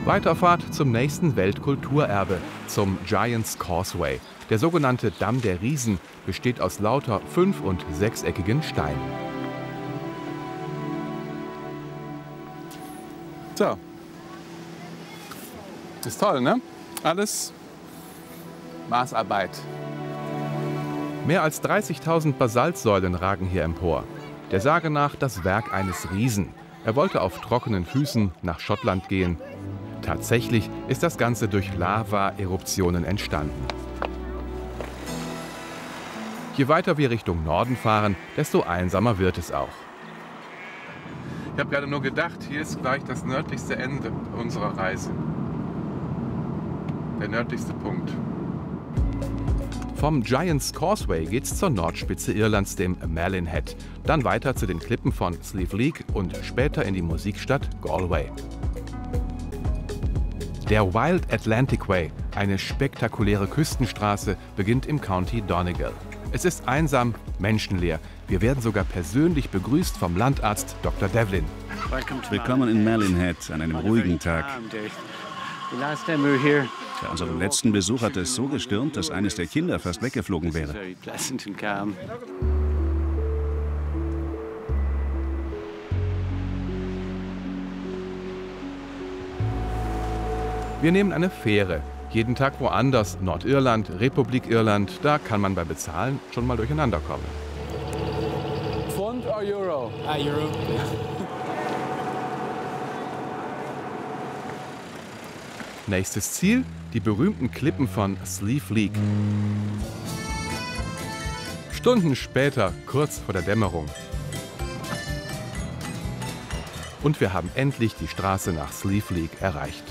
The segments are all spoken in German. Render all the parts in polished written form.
Weiterfahrt zum nächsten Weltkulturerbe, zum Giant's Causeway. Der sogenannte Damm der Riesen besteht aus lauter 5- und 6-eckigen Steinen. So. Ist toll, ne? Alles Maßarbeit. Mehr als 30.000 Basaltsäulen ragen hier empor. Der Sage nach das Werk eines Riesen. Er wollte auf trockenen Füßen nach Schottland gehen. Tatsächlich ist das Ganze durch Lava-Eruptionen entstanden. Je weiter wir Richtung Norden fahren, desto einsamer wird es auch. Ich habe gerade nur gedacht, hier ist gleich das nördlichste Ende unserer Reise. Der nördlichste Punkt. Vom Giant's Causeway geht's zur Nordspitze Irlands, dem Malin Head. Dann weiter zu den Klippen von Slieve League und später in die Musikstadt Galway. Der Wild Atlantic Way, eine spektakuläre Küstenstraße, beginnt im County Donegal. Es ist einsam, menschenleer. Wir werden sogar persönlich begrüßt vom Landarzt Dr. Devlin. Willkommen in Malin Head an einem ruhigen Tag. Bei unserem letzten Besuch hat es so gestürmt, dass eines der Kinder fast weggeflogen wäre. Wir nehmen eine Fähre. Jeden Tag woanders, Nordirland, Republik Irland, da kann man beim Bezahlen schon mal durcheinander kommen. Pfund oder Euro? Euro. Nächstes Ziel, die berühmten Klippen von Slieve League. Stunden später, kurz vor der Dämmerung. Und wir haben endlich die Straße nach Slieve League erreicht.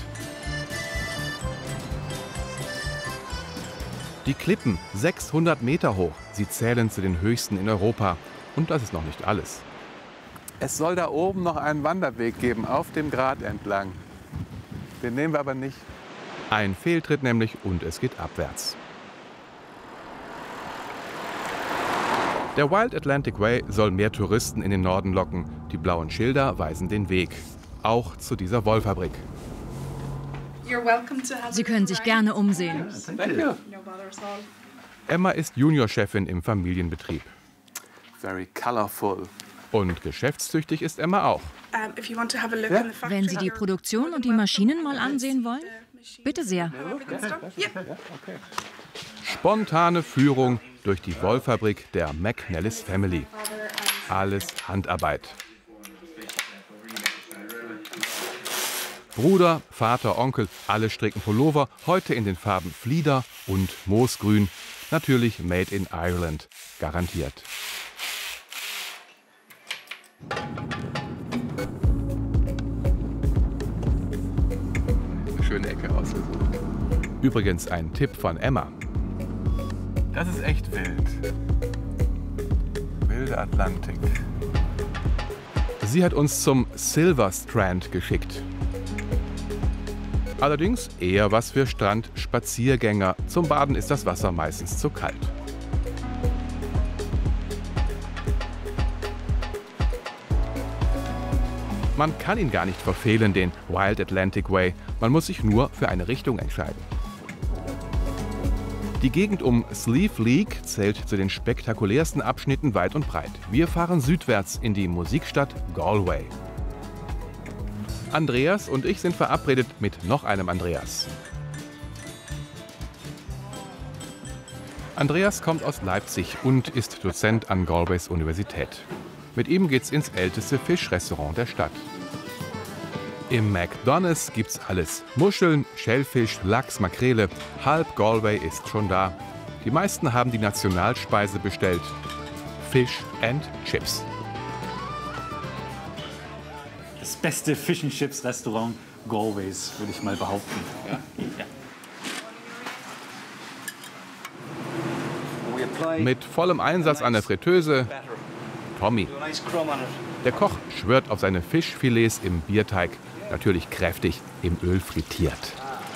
Die Klippen, 600 Meter hoch. Sie zählen zu den höchsten in Europa. Und das ist noch nicht alles. Es soll da oben noch einen Wanderweg geben, auf dem Grat entlang. Den nehmen wir aber nicht. Ein Fehltritt nämlich und es geht abwärts. Der Wild Atlantic Way soll mehr Touristen in den Norden locken. Die blauen Schilder weisen den Weg. Auch zu dieser Wollfabrik. Sie können sich gerne umsehen. Emma ist Juniorchefin im Familienbetrieb. Very colorful. Und geschäftstüchtig ist Emma auch. Wenn Sie die Produktion und die Maschinen mal ansehen wollen, bitte sehr. Spontane Führung durch die Wollfabrik der McNellis Family. Alles Handarbeit. Bruder, Vater, Onkel, alle stricken Pullover, heute in den Farben Flieder und Moosgrün. Natürlich made in Ireland, garantiert. Schöne Ecke ausgesucht. Übrigens ein Tipp von Emma. Das ist echt wild. Wilde Atlantik. Sie hat uns zum Silver Strand geschickt. Allerdings eher was für Strandspaziergänger. Zum Baden ist das Wasser meistens zu kalt. Man kann ihn gar nicht verfehlen, den Wild Atlantic Way. Man muss sich nur für eine Richtung entscheiden. Die Gegend um Slieve League zählt zu den spektakulärsten Abschnitten weit und breit. Wir fahren südwärts in die Musikstadt Galway. Andreas und ich sind verabredet mit noch einem Andreas. Andreas kommt aus Leipzig und ist Dozent an Galways Universität. Mit ihm geht's ins älteste Fischrestaurant der Stadt. Im McDonald's gibt's alles. Muscheln, Schellfisch, Lachs, Makrele. Halb Galway ist schon da. Die meisten haben die Nationalspeise bestellt. Fish and Chips. Das beste Fish and Chips Restaurant Galways, würde ich mal behaupten. Ja? Ja. Mit vollem Einsatz an der Fritteuse Tommy. Der Koch schwört auf seine Fischfilets im Bierteig. Natürlich kräftig im Öl frittiert.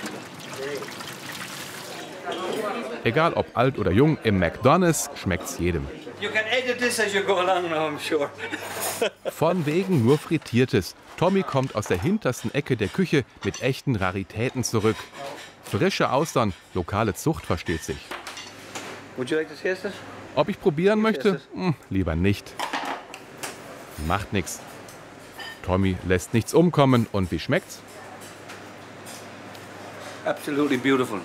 Egal ob alt oder jung, im McDonald's schmeckt's jedem. You can edit this as you go along now, I'm sure. Von wegen nur Frittiertes. Tommy kommt aus der hintersten Ecke der Küche mit echten Raritäten zurück. Frische Austern, lokale Zucht versteht sich. Ob ich probieren möchte? Lieber nicht. Macht nichts. Tommy lässt nichts umkommen. Und wie schmeckt's? Absolutely beautiful.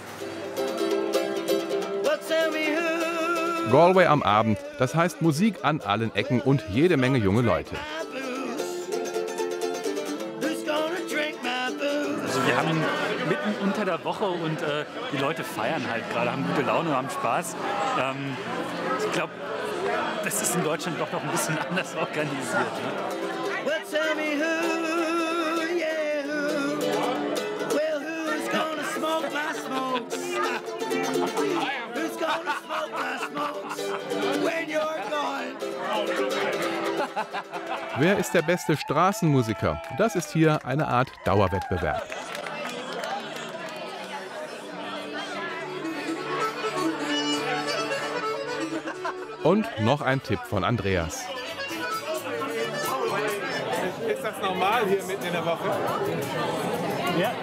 Galway am Abend, das heißt Musik an allen Ecken und jede Menge junge Leute. Also wir haben ihn mitten unter der Woche und die Leute feiern halt gerade, haben gute Laune, haben Spaß. Ich glaube, das ist in Deutschland doch noch ein bisschen anders organisiert. Ne? Wer ist der beste Straßenmusiker? Das ist hier eine Art Dauerwettbewerb. Und noch ein Tipp von Andreas. Ist das normal hier mitten in der Woche? Ja.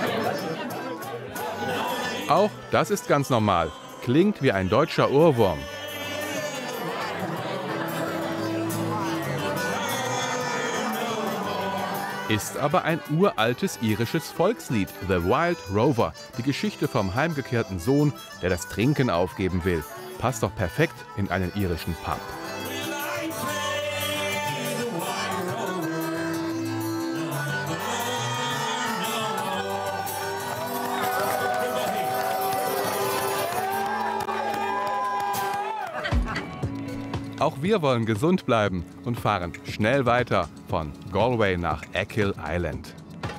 Auch das ist ganz normal. Klingt wie ein deutscher Ohrwurm. Ist aber ein uraltes irisches Volkslied, The Wild Rover, die Geschichte vom heimgekehrten Sohn, der das Trinken aufgeben will. Passt doch perfekt in einen irischen Pub. Auch wir wollen gesund bleiben und fahren schnell weiter von Galway nach Achill Island.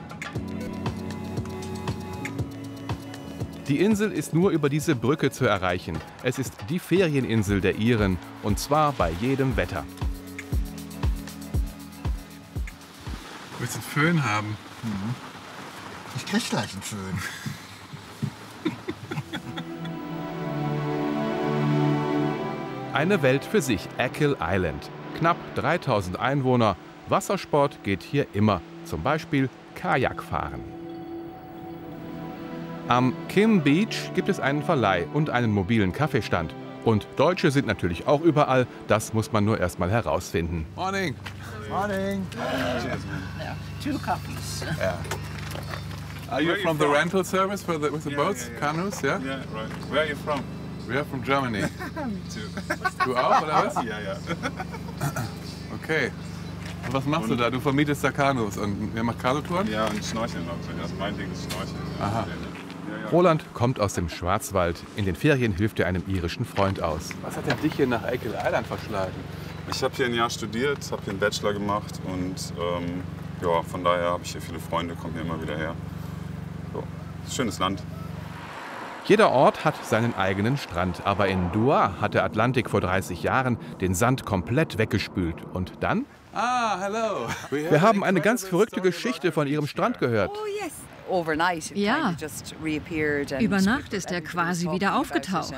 Die Insel ist nur über diese Brücke zu erreichen. Es ist die Ferieninsel der Iren und zwar bei jedem Wetter. Willst du einen Föhn haben? Ich krieg gleich einen Föhn. Eine Welt für sich, Achill Island. Knapp 3000 Einwohner. Wassersport geht hier immer, zum Beispiel Kajakfahren. Am Kim Beach gibt es einen Verleih und einen mobilen Kaffeestand. Und Deutsche sind natürlich auch überall, das muss man nur erst mal herausfinden. Morning. Morning. Two coffees. Yeah. Are you from the rental service for with the boats, canoes? Yeah. Yeah, right. Where are you from? We are from Germany. Me too. Du auch oder was? Ja, ja. Okay. Und was machst du da? Du vermietest da Kanus und wer macht Kanutouren? Ja, und Schnorcheln auch. Also mein Ding ist Schnorcheln. Aha. Ja, ja. Roland kommt aus dem Schwarzwald. In den Ferien hilft er einem irischen Freund aus. Was hat denn dich hier nach Achill Island verschlagen? Ich habe hier ein Jahr studiert, habe hier einen Bachelor gemacht und ja, von daher habe ich hier viele Freunde, komme hier immer wieder her. So, schönes Land. Jeder Ort hat seinen eigenen Strand, aber in Dua hat der Atlantik vor 30 Jahren den Sand komplett weggespült. Und dann? Ah, hello. Wir haben eine ganz verrückte Geschichte von ihrem Strand gehört. Ja, über Nacht ist er quasi wieder aufgetaucht.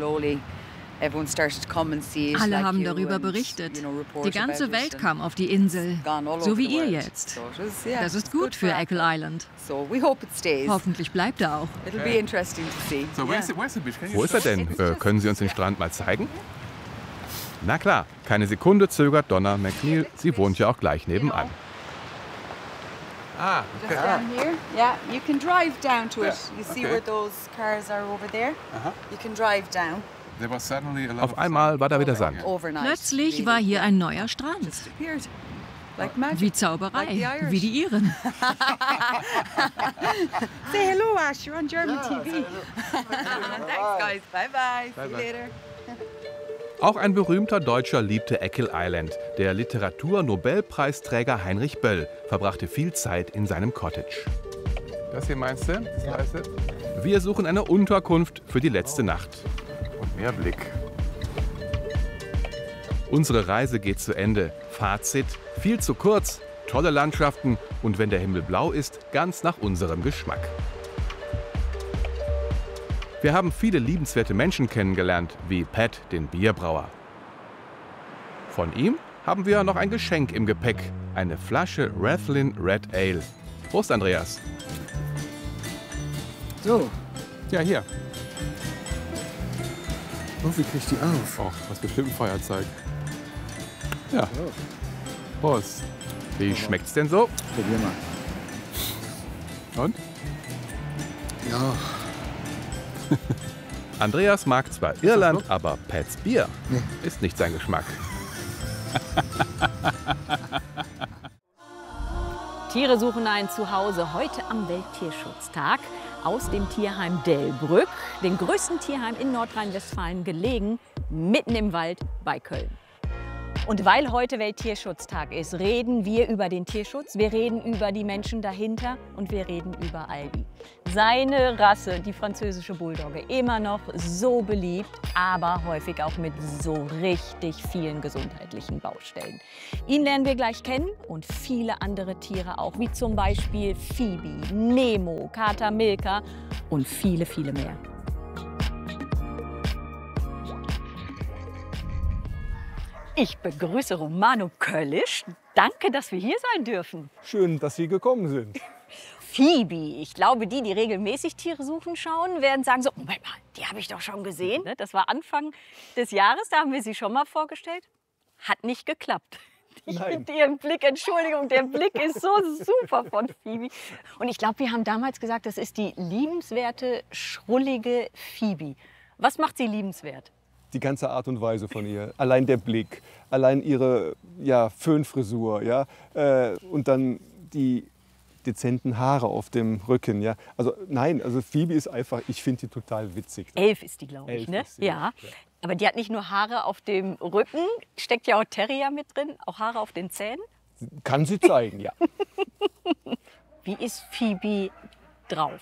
Alle haben darüber berichtet. Die ganze Welt kam auf die Insel, so wie ihr jetzt. Das ist gut für Achill Island. Hoffentlich bleibt er auch. So where's the beach? Can you Wo ist er denn? Können Sie uns den Strand mal zeigen? Na klar, keine Sekunde zögert Donna McNeil. Sie wohnt ja auch gleich nebenan. Ah, okay. Down here, yeah, you can drive down to it. You see okay. where those cars are over there? You can drive down. There was suddenly a lot Auf of einmal war da wieder Sand. Overnight. Plötzlich war hier ein neuer Strand. Just appeared. Like magic. Wie Zauberei, Like the Irish. wie die Iren. Say hello, Ash. You're on German TV. Thanks, guys. Bye-bye. See you later. Auch ein berühmter Deutscher liebte Achill Island. Der Literatur-Nobelpreisträger Heinrich Böll verbrachte viel Zeit in seinem Cottage. Das hier meinst du? Das heißt es? Wir suchen eine Unterkunft für die letzte Nacht. Und mehr Blick. Unsere Reise geht zu Ende. Fazit: viel zu kurz, tolle Landschaften und wenn der Himmel blau ist, ganz nach unserem Geschmack. Wir haben viele liebenswerte Menschen kennengelernt, wie Pat, den Bierbrauer. Von ihm haben wir noch ein Geschenk im Gepäck. Eine Flasche Rathlin Red Ale. Prost, Andreas. So, Ja, hier. und wie kriegst du die auf? Oh, was bestimmt ein Feuerzeug. Ja. Prost. Wie schmeckt's denn so? Probier mal. Und? Ja, Andreas mag zwar Irland, aber Pats Bier ist nicht sein Geschmack. Tiere suchen ein Zuhause heute am Welttierschutztag aus dem Tierheim Delbrück, dem größten Tierheim in Nordrhein-Westfalen, gelegen mitten im Wald bei Köln. Und weil heute Welttierschutztag ist, reden wir über den Tierschutz, wir reden über die Menschen dahinter und wir reden über Albi. Seine Rasse, die französische Bulldogge, immer noch so beliebt, aber häufig auch mit so richtig vielen gesundheitlichen Baustellen. Ihn lernen wir gleich kennen und viele andere Tiere auch, wie zum Beispiel Phoebe, Nemo, Kater Milka und viele, viele mehr. Ich begrüße Romano Köllisch. Danke, dass wir hier sein dürfen. Schön, dass Sie gekommen sind. Phoebe, ich glaube, die regelmäßig Tiere suchen schauen, werden sagen so, Moment mal, die habe ich doch schon gesehen. Das war Anfang des Jahres, da haben wir sie schon mal vorgestellt. Hat nicht geklappt. Ich finde Ihren Blick, Entschuldigung, der Blick ist so super von Phoebe. Und ich glaube, wir haben damals gesagt, das ist die liebenswerte, schrullige Phoebe. Was macht sie liebenswert? Die ganze Art und Weise von ihr, allein der Blick, allein ihre Föhnfrisur, und dann die dezenten Haare auf dem Rücken. Ja. Also nein, also Phoebe ist einfach, ich finde die total witzig. 11 ist die, glaube ich, ne? Ja. Aber die hat nicht nur Haare auf dem Rücken, steckt ja auch Terrier mit drin, auch Haare auf den Zähnen. Kann sie zeigen, ja. Wie ist Phoebe drauf?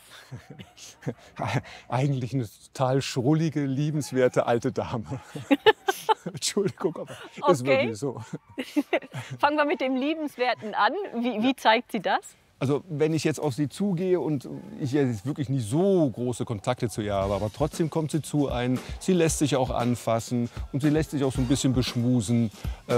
Eigentlich eine total schrullige, liebenswerte alte Dame. Entschuldigung, aber ist wirklich so. Fangen wir mit dem Liebenswerten an. Wie zeigt sie das? Also wenn ich jetzt auf sie zugehe und ich jetzt wirklich nicht so große Kontakte zu ihr habe, aber trotzdem kommt sie zu einem, sie lässt sich auch anfassen und sie lässt sich auch so ein bisschen beschmusen,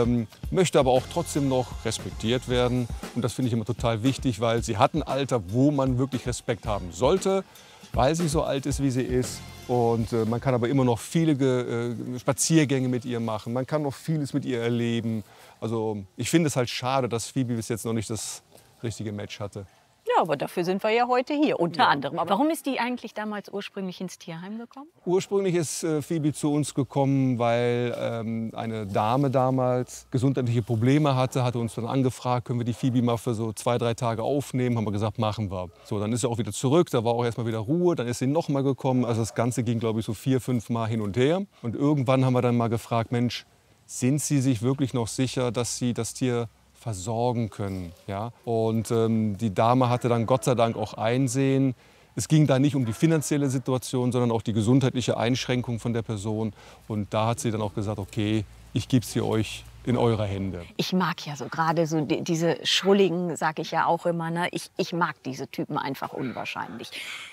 möchte aber auch trotzdem noch respektiert werden. Und das finde ich immer total wichtig, weil sie hat ein Alter, wo man wirklich Respekt haben sollte, weil sie so alt ist, wie sie ist. Und man kann aber immer noch viele Spaziergänge mit ihr machen, man kann noch vieles mit ihr erleben. Also ich finde es halt schade, dass Phoebe bis jetzt noch nicht das richtige Match hatte. Ja, aber dafür sind wir ja heute hier, unter anderem. Aber warum ist die eigentlich damals ursprünglich ins Tierheim gekommen? Ursprünglich ist Phoebe zu uns gekommen, weil eine Dame damals gesundheitliche Probleme hatte uns dann angefragt, können wir die Phoebe mal für so 2-3 Tage aufnehmen, haben wir gesagt, machen wir. So, dann ist sie auch wieder zurück, da war auch erstmal wieder Ruhe, dann ist sie noch mal gekommen, also das Ganze ging, glaube ich, so 4-5 Mal hin und her. Und irgendwann haben wir dann mal gefragt, Mensch, sind Sie sich wirklich noch sicher, dass Sie das Tier versorgen können. Ja? Und die Dame hatte dann Gott sei Dank auch Einsehen. Es ging da nicht um die finanzielle Situation, sondern auch die gesundheitliche Einschränkung von der Person. Und da hat sie dann auch gesagt, okay, ich gebe sie euch in eure Hände. Ich mag ja so gerade so diese Schrulligen, sage ich ja auch immer. Ne? Ich mag diese Typen einfach unwahrscheinlich.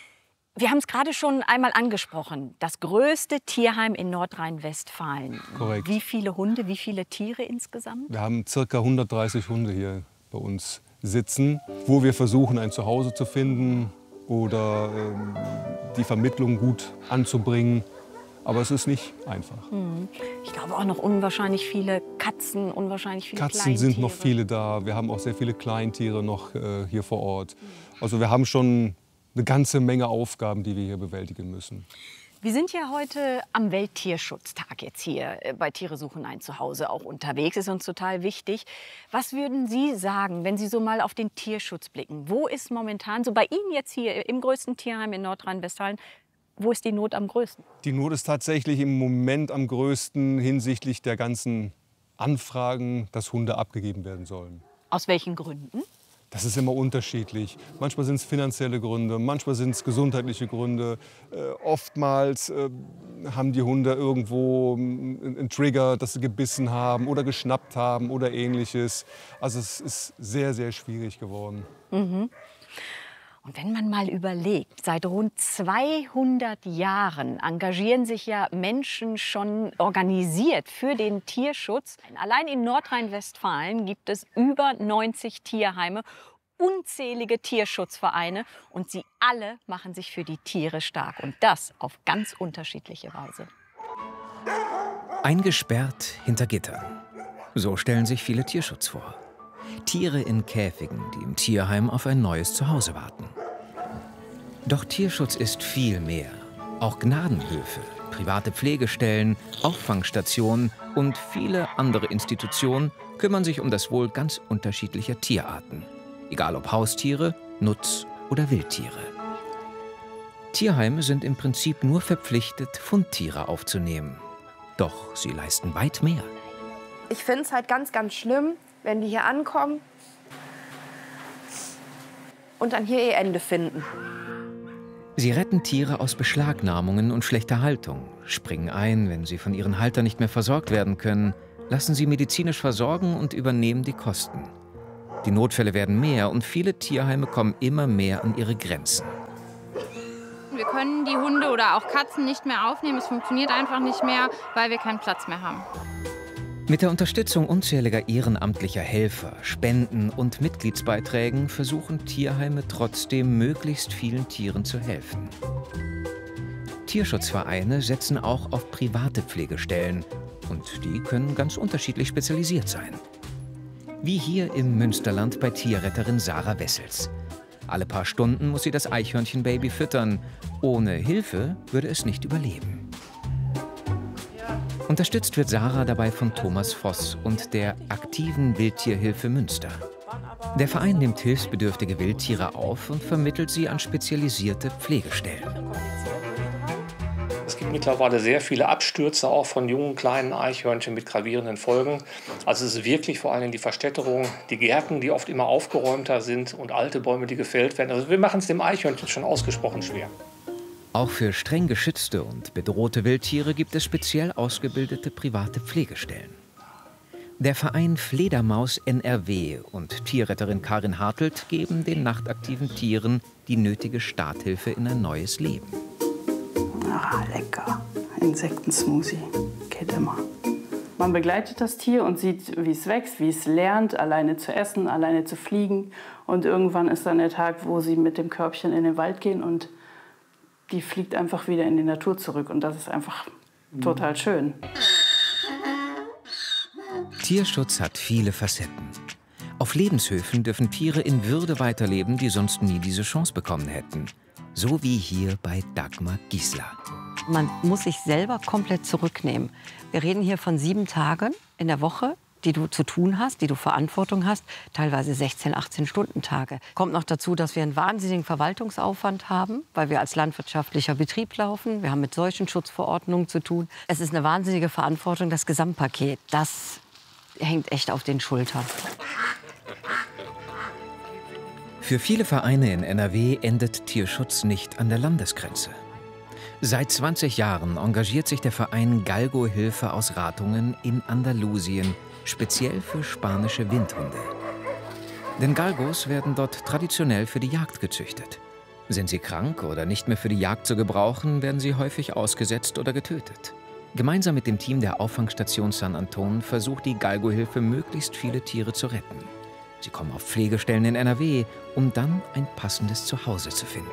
Wir haben es gerade schon einmal angesprochen. Das größte Tierheim in Nordrhein-Westfalen. Korrekt. Wie viele Hunde, wie viele Tiere insgesamt? Wir haben ca. 130 Hunde hier bei uns sitzen, wo wir versuchen, ein Zuhause zu finden oder die Vermittlung gut anzubringen. Aber es ist nicht einfach. Ich glaube auch noch unwahrscheinlich viele Katzen, unwahrscheinlich viele Katzen Kleintiere. sind noch viele da. Wir haben auch sehr viele Kleintiere noch hier vor Ort. Also wir haben schon eine ganze Menge Aufgaben, die wir hier bewältigen müssen. Wir sind ja heute am Welttierschutztag jetzt hier bei Tiere suchen ein Zuhause auch unterwegs. Ist uns total wichtig. Was würden Sie sagen, wenn Sie so mal auf den Tierschutz blicken? Wo ist momentan, so bei Ihnen jetzt hier im größten Tierheim in Nordrhein-Westfalen, wo ist die Not am größten? Die Not ist tatsächlich im Moment am größten hinsichtlich der ganzen Anfragen, dass Hunde abgegeben werden sollen. Aus welchen Gründen? Das ist immer unterschiedlich. Manchmal sind es finanzielle Gründe, manchmal sind es gesundheitliche Gründe. Oftmals haben die Hunde irgendwo einen Trigger, dass sie gebissen haben oder geschnappt haben oder Ähnliches. Also es ist sehr, sehr schwierig geworden. Mhm. Und wenn man mal überlegt, seit rund 200 Jahren engagieren sich ja Menschen schon organisiert für den Tierschutz. Allein in Nordrhein-Westfalen gibt es über 90 Tierheime, unzählige Tierschutzvereine und sie alle machen sich für die Tiere stark und das auf ganz unterschiedliche Weise. Eingesperrt hinter Gittern. So stellen sich viele Tierschutz vor. Tiere in Käfigen, die im Tierheim auf ein neues Zuhause warten. Doch Tierschutz ist viel mehr. Auch Gnadenhöfe, private Pflegestellen, Auffangstationen und viele andere Institutionen kümmern sich um das Wohl ganz unterschiedlicher Tierarten. Egal ob Haustiere, Nutz- oder Wildtiere. Tierheime sind im Prinzip nur verpflichtet, Fundtiere aufzunehmen. Doch sie leisten weit mehr. Ich finde es halt ganz, ganz schlimm, wenn die hier ankommen und dann hier ihr Ende finden. Sie retten Tiere aus Beschlagnahmungen und schlechter Haltung, springen ein, wenn sie von ihren Haltern nicht mehr versorgt werden können, lassen sie medizinisch versorgen und übernehmen die Kosten. Die Notfälle werden mehr und viele Tierheime kommen immer mehr an ihre Grenzen. Wir können die Hunde oder auch Katzen nicht mehr aufnehmen. Es funktioniert einfach nicht mehr, weil wir keinen Platz mehr haben. Mit der Unterstützung unzähliger ehrenamtlicher Helfer, Spenden und Mitgliedsbeiträgen versuchen Tierheime trotzdem, möglichst vielen Tieren zu helfen. Tierschutzvereine setzen auch auf private Pflegestellen und die können ganz unterschiedlich spezialisiert sein. Wie hier im Münsterland bei Tierretterin Sarah Wessels. Alle paar Stunden muss sie das Eichhörnchenbaby füttern. Ohne Hilfe würde es nicht überleben. Unterstützt wird Sarah dabei von Thomas Voss und der aktiven Wildtierhilfe Münster. Der Verein nimmt hilfsbedürftige Wildtiere auf und vermittelt sie an spezialisierte Pflegestellen. Es gibt mittlerweile sehr viele Abstürze auch von jungen, kleinen Eichhörnchen mit gravierenden Folgen. Also es ist wirklich vor allem die Verstädterung, die Gärten, die oft immer aufgeräumter sind und alte Bäume, die gefällt werden. Also wir machen es dem Eichhörnchen schon ausgesprochen schwer. Auch für streng geschützte und bedrohte Wildtiere gibt es speziell ausgebildete private Pflegestellen. Der Verein Fledermaus NRW und Tierretterin Karin Hartelt geben den nachtaktiven Tieren die nötige Starthilfe in ein neues Leben. Ah, lecker. Insektensmoothie. Geht immer. Man begleitet das Tier und sieht, wie es wächst, wie es lernt, alleine zu essen, alleine zu fliegen. Und irgendwann ist dann der Tag, wo sie mit dem Körbchen in den Wald gehen und die fliegt einfach wieder in die Natur zurück. Und das ist einfach total schön. Tierschutz hat viele Facetten. Auf Lebenshöfen dürfen Tiere in Würde weiterleben, die sonst nie diese Chance bekommen hätten. So wie hier bei Dagmar Giesler. Man muss sich selber komplett zurücknehmen. Wir reden hier von 7 Tagen in der Woche, die du zu tun hast, die du Verantwortung hast, teilweise 16, 18-Stunden-Tage. Kommt noch dazu, dass wir einen wahnsinnigen Verwaltungsaufwand haben, weil wir als landwirtschaftlicher Betrieb laufen. Wir haben mit Seuchenschutzverordnungen zu tun. Es ist eine wahnsinnige Verantwortung, das Gesamtpaket. Das hängt echt auf den Schultern. Für viele Vereine in NRW endet Tierschutz nicht an der Landesgrenze. Seit 20 Jahren engagiert sich der Verein Galgo-Hilfe aus Ratungen in Andalusien, speziell für spanische Windhunde. Denn Galgos werden dort traditionell für die Jagd gezüchtet. Sind sie krank oder nicht mehr für die Jagd zu gebrauchen, werden sie häufig ausgesetzt oder getötet. Gemeinsam mit dem Team der Auffangstation San Anton versucht die Galgo-Hilfe, möglichst viele Tiere zu retten. Sie kommen auf Pflegestellen in NRW, um dann ein passendes Zuhause zu finden.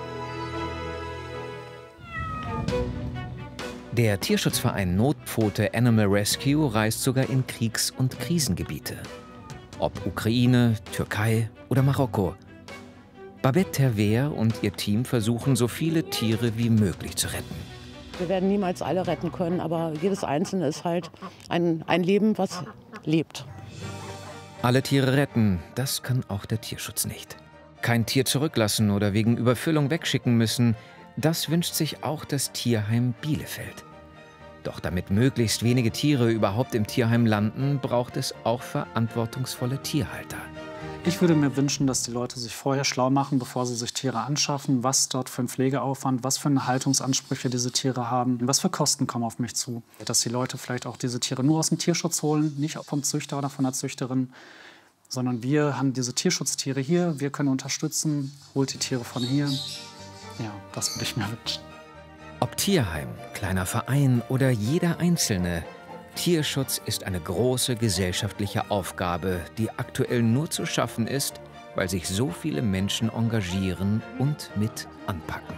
Der Tierschutzverein Notpfote Animal Rescue reist sogar in Kriegs- und Krisengebiete. Ob Ukraine, Türkei oder Marokko. Babette Terver und ihr Team versuchen, so viele Tiere wie möglich zu retten. Wir werden niemals alle retten können, aber jedes Einzelne ist halt ein Leben, was lebt. Alle Tiere retten, das kann auch der Tierschutz nicht. Kein Tier zurücklassen oder wegen Überfüllung wegschicken müssen, das wünscht sich auch das Tierheim Bielefeld. Doch damit möglichst wenige Tiere überhaupt im Tierheim landen, braucht es auch verantwortungsvolle Tierhalter. Ich würde mir wünschen, dass die Leute sich vorher schlau machen, bevor sie sich Tiere anschaffen, was dort für ein Pflegeaufwand, was für eine Haltungsansprüche diese Tiere haben, was für Kosten kommen auf mich zu. Dass die Leute vielleicht auch diese Tiere nur aus dem Tierschutz holen, nicht vom Züchter oder von der Züchterin, sondern wir haben diese Tierschutztiere hier, wir können unterstützen, holt die Tiere von hier. Ja, das würde ich mir wünschen. Ob Tierheim, kleiner Verein oder jeder Einzelne, Tierschutz ist eine große gesellschaftliche Aufgabe, die aktuell nur zu schaffen ist, weil sich so viele Menschen engagieren und mit anpacken.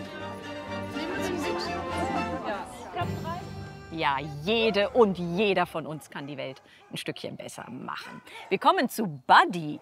Ja, jede und jeder von uns kann die Welt ein Stückchen besser machen. Wir kommen zu Buddy.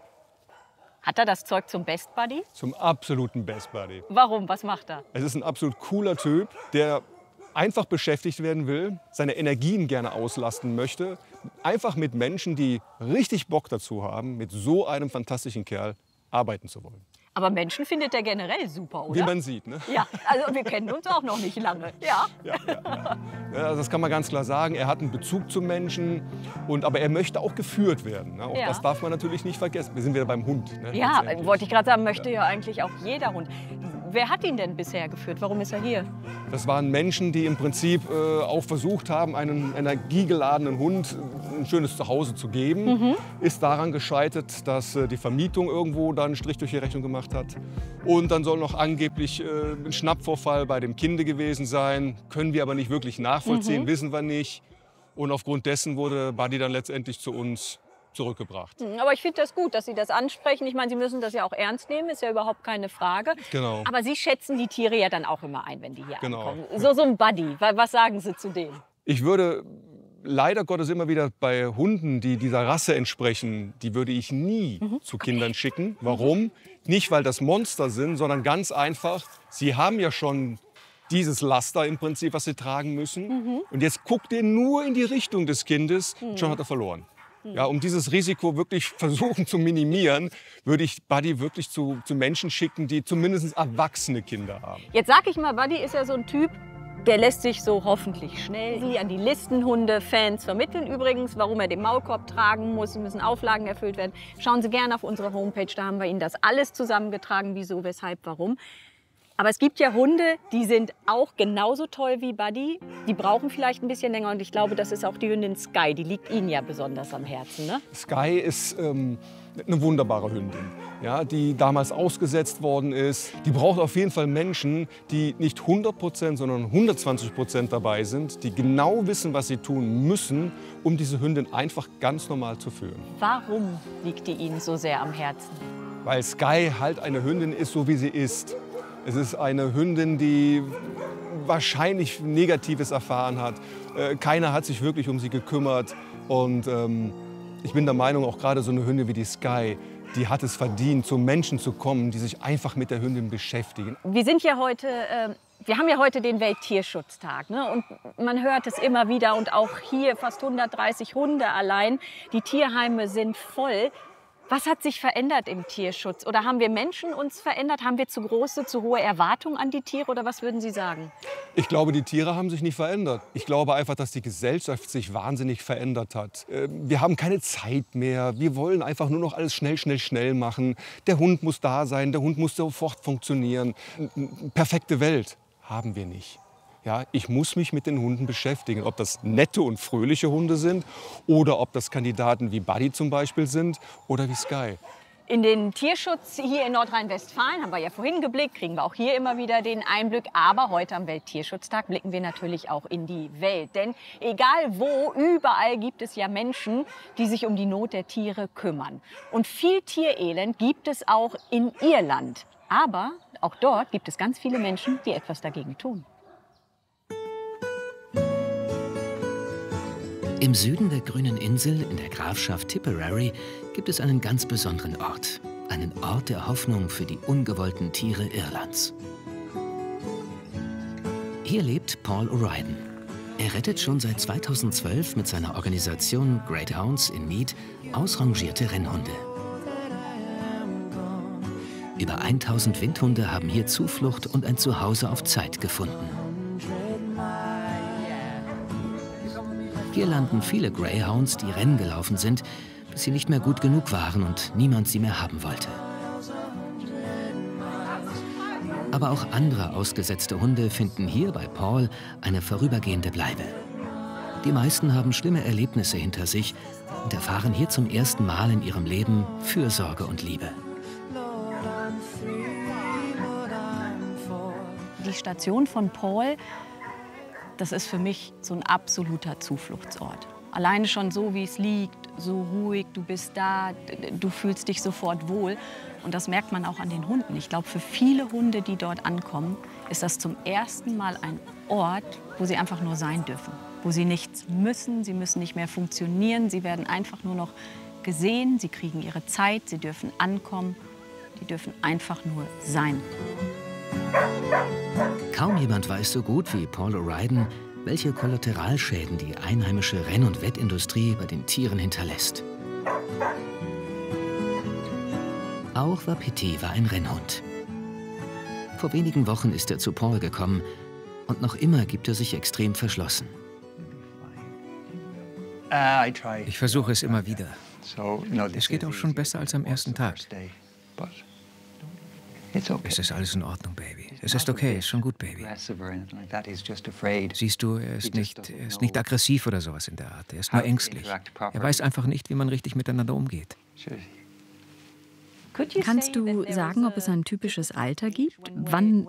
Hat er das Zeug zum Best Buddy? Zum absoluten Best Buddy. Warum? Was macht er? Es ist ein absolut cooler Typ, der einfach beschäftigt werden will, seine Energien gerne auslasten möchte. Einfach mit Menschen, die richtig Bock dazu haben, mit so einem fantastischen Kerl arbeiten zu wollen. Aber Menschen findet er generell super, oder? Wie man sieht, ne? Ja, also wir kennen uns auch noch nicht lange. Ja. Ja, also das kann man ganz klar sagen. Er hat einen Bezug zu Menschen, aber er möchte auch geführt werden. Ne? Auch Ja. das darf man natürlich nicht vergessen. Wir sind wieder beim Hund. Ne? Ja, wollte ich gerade sagen, möchte ja eigentlich auch jeder Hund. Wer hat ihn denn bisher geführt? Warum ist er hier? Das waren Menschen, die im Prinzip auch versucht haben, einem energiegeladenen Hund ein schönes Zuhause zu geben. Mhm. Ist daran gescheitert, dass die Vermietung irgendwo da einen Strich durch die Rechnung gemacht hat. Und dann soll noch angeblich ein Schnappvorfall bei dem Kinde gewesen sein. Können wir aber nicht wirklich nachvollziehen, wissen wir nicht. Und aufgrund dessen wurde Buddy dann letztendlich zu uns zurückgebracht. Aber ich finde das gut, dass Sie das ansprechen. Ich meine, Sie müssen das ja auch ernst nehmen, ist ja überhaupt keine Frage. Genau. Aber Sie schätzen die Tiere ja dann auch immer ein, wenn die hier Genau. ankommen. So ein Buddy, was sagen Sie zu dem? Ich würde leider Gottes immer wieder bei Hunden, die dieser Rasse entsprechen, die würde ich nie zu Kindern schicken. Warum? Nicht, weil das Monster sind, sondern ganz einfach, sie haben ja schon dieses Laster im Prinzip, was sie tragen müssen. Und jetzt guckt ihr nur in die Richtung des Kindes, schon hat er verloren. Ja, um dieses Risiko wirklich versuchen zu minimieren, würde ich Buddy wirklich zu Menschen schicken, die zumindest erwachsene Kinder haben. Jetzt sag ich mal, Buddy ist ja so ein Typ, der lässt sich so hoffentlich schnell an die Listenhunde-Fans vermitteln. Übrigens, warum er den Maulkorb tragen muss, müssen Auflagen erfüllt werden. Schauen Sie gerne auf unsere Homepage, da haben wir Ihnen das alles zusammengetragen, wieso, weshalb, warum. Aber es gibt ja Hunde, die sind auch genauso toll wie Buddy. Die brauchen vielleicht ein bisschen länger und ich glaube, das ist auch die Hündin Sky. Die liegt Ihnen ja besonders am Herzen, ne? Sky ist eine wunderbare Hündin, ja, die damals ausgesetzt worden ist. Die braucht auf jeden Fall Menschen, die nicht 100%, sondern 120% dabei sind, die genau wissen, was sie tun müssen, um diese Hündin einfach ganz normal zu führen. Warum liegt die Ihnen so sehr am Herzen? Weil Sky halt eine Hündin ist, so wie sie ist. Es ist eine Hündin, die wahrscheinlich Negatives erfahren hat. Keiner hat sich wirklich um sie gekümmert. Und ich bin der Meinung, auch gerade so eine Hündin wie die Sky, die hat es verdient, zu Menschen zu kommen, die sich einfach mit der Hündin beschäftigen. Wir sind ja heute, wir haben ja heute den Welttierschutztag, ne? Und man hört es immer wieder und auch hier fast 130 Hunde allein. Die Tierheime sind voll. Was hat sich verändert im Tierschutz? Oder haben wir Menschen uns verändert? Haben wir zu große, zu hohe Erwartungen an die Tiere? Oder was würden Sie sagen? Ich glaube, die Tiere haben sich nicht verändert. Ich glaube einfach, dass die Gesellschaft sich wahnsinnig verändert hat. Wir haben keine Zeit mehr. Wir wollen einfach nur noch alles schnell, schnell, schnell machen. Der Hund muss da sein, der Hund muss sofort funktionieren. Perfekte Welt haben wir nicht. Ja, ich muss mich mit den Hunden beschäftigen, ob das nette und fröhliche Hunde sind oder ob das Kandidaten wie Buddy zum Beispiel sind oder wie Sky. In den Tierschutz hier in Nordrhein-Westfalen haben wir ja vorhin geblickt, kriegen wir auch hier immer wieder den Einblick. Aber heute am Welttierschutztag blicken wir natürlich auch in die Welt. Denn egal wo, überall gibt es ja Menschen, die sich um die Not der Tiere kümmern. Und viel Tierelend gibt es auch in Irland. Aber auch dort gibt es ganz viele Menschen, die etwas dagegen tun. Im Süden der grünen Insel in der Grafschaft Tipperary gibt es einen ganz besonderen Ort. Einen Ort der Hoffnung für die ungewollten Tiere Irlands. Hier lebt Paul O'Riordan. Er rettet schon seit 2012 mit seiner Organisation Great Hounds in Meath ausrangierte Rennhunde. Über 1000 Windhunde haben hier Zuflucht und ein Zuhause auf Zeit gefunden. Hier landen viele Greyhounds, die Rennen gelaufen sind, bis sie nicht mehr gut genug waren und niemand sie mehr haben wollte. Aber auch andere ausgesetzte Hunde finden hier bei Paul eine vorübergehende Bleibe. Die meisten haben schlimme Erlebnisse hinter sich und erfahren hier zum ersten Mal in ihrem Leben Fürsorge und Liebe. Die Station von Paul, das ist für mich so ein absoluter Zufluchtsort. Alleine schon so, wie es liegt, so ruhig, du bist da, du fühlst dich sofort wohl. Und das merkt man auch an den Hunden. Ich glaube, für viele Hunde, die dort ankommen, ist das zum ersten Mal ein Ort, wo sie einfach nur sein dürfen. Wo sie nichts müssen, sie müssen nicht mehr funktionieren, sie werden einfach nur noch gesehen, sie kriegen ihre Zeit, sie dürfen ankommen, die dürfen einfach nur sein. Kaum jemand weiß so gut wie Paul O'Riordan, welche Kollateralschäden die einheimische Renn- und Wettindustrie bei den Tieren hinterlässt. Auch Wapiti war ein Rennhund. Vor wenigen Wochen ist er zu Paul gekommen und noch immer gibt er sich extrem verschlossen. Ich versuche es immer wieder. Es geht auch schon besser als am ersten Tag. Es ist alles in Ordnung, Baby. Es ist okay, ist schon gut, Baby. Siehst du, er ist nicht aggressiv oder sowas in der Art. Er ist nur ängstlich. Er weiß einfach nicht, wie man richtig miteinander umgeht. Kannst du sagen, ob es ein typisches Alter gibt? Wann